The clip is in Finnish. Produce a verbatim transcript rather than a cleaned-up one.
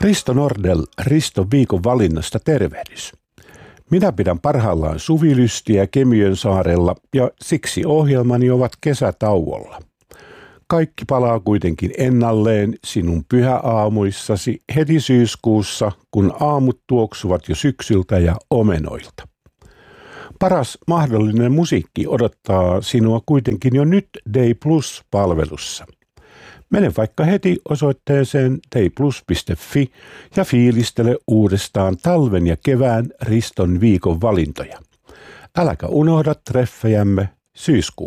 Risto Nordell Riston viikon valinnasta tervehdys. Minä pidän parhaillaan suvilystiä Kemiön saarella ja siksi ohjelmani ovat kesätauolla. Kaikki palaa kuitenkin ennalleen sinun pyhäaamuissasi heti syyskuussa, kun aamut tuoksuvat jo syksyltä ja omenoilta. Paras mahdollinen musiikki odottaa sinua kuitenkin jo nyt Day Plus-palvelussa. Mene vaikka heti osoitteeseen dayplus piste fi ja fiilistele uudestaan talven ja kevään Riston viikon valintoja. Äläkä unohda treffejämme syyskuussa.